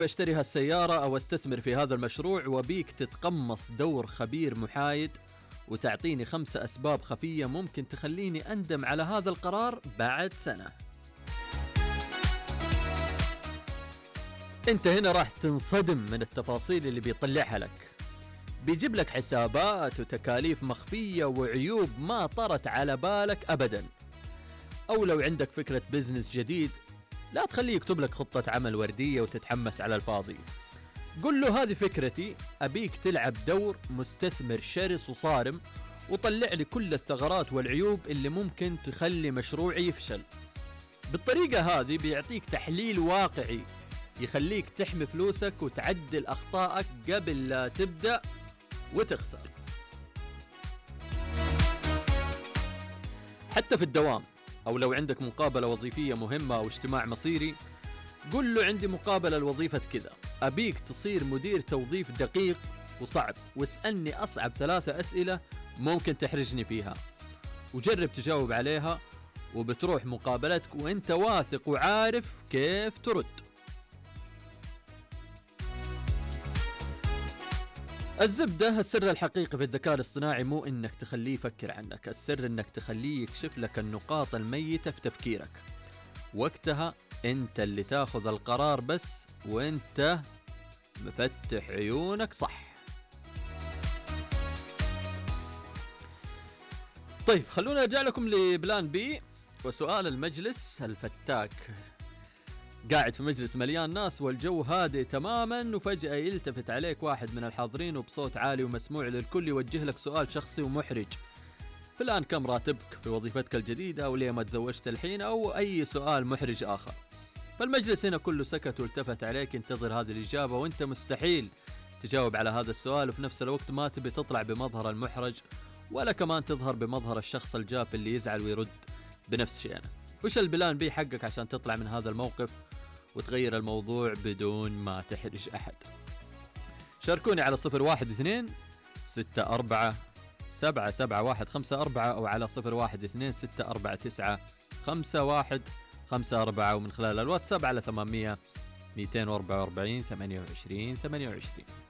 بشتري هالسيارة أو استثمر في هذا المشروع، وبيك تتقمص دور خبير محايد وتعطيني 5 أسباب خفية ممكن تخليني أندم على هذا القرار بعد سنة. انت هنا راح تنصدم من التفاصيل اللي بيطلعها لك. بيجيب لك حسابات وتكاليف مخفية وعيوب ما طرت على بالك أبدا. أو لو عندك فكرة بزنس جديد، لا تخليه يكتب لك خطة عمل وردية وتتحمس على الفاضي. قل له هذه فكرتي، أبيك تلعب دور مستثمر شرس وصارم، وطلع لي كل الثغرات والعيوب اللي ممكن تخلي مشروعي يفشل. بالطريقة هذه بيعطيك تحليل واقعي يخليك تحمي فلوسك وتعدل أخطائك قبل لا تبدأ وتخسر. حتى في الدوام، أو لو عندك مقابلة وظيفية مهمة أو اجتماع مصيري، قل له عندي مقابلة لوظيفة كذا، أبيك تصير مدير توظيف دقيق وصعب، واسألني أصعب 3 أسئلة ممكن تحرجني فيها، وجرب تجاوب عليها، وبتروح مقابلتك وانت واثق وعارف كيف ترد. الزبدة، السر الحقيقي في الذكاء الاصطناعي مو انك تخليه يفكر عنك، السر انك تخليه يكشف لك النقاط الميتة في تفكيرك. وقتها انت اللي تاخذ القرار بس وانت مفتح عيونك صح. طيب خلونا ارجع لكم لبلان بي وسؤال المجلس الفتاك. قاعد في مجلس مليان ناس والجو هادئ تماما، وفجأة يلتفت عليك واحد من الحاضرين وبصوت عالي ومسموع للكل يوجه لك سؤال شخصي ومحرج. فالآن كم راتبك في وظيفتك الجديدة، أو ليه ما تزوجت الحين، أو أي سؤال محرج آخر. فالمجلس هنا كله سكت والتفت عليك ينتظر هذه الإجابة، وانت مستحيل تجاوب على هذا السؤال، وفي نفس الوقت ما تبي تطلع بمظهر المحرج ولا كمان تظهر بمظهر الشخص الجاف اللي يزعل ويرد بنفس شيئا. وش البلان بي حقك عشان تطلع من هذا الموقف وتغير الموضوع بدون ما تحرج أحد؟ شاركوني على 012-64-77-154 أو على 012-649-5154، ومن خلال الواتساب على 800-244-28-28.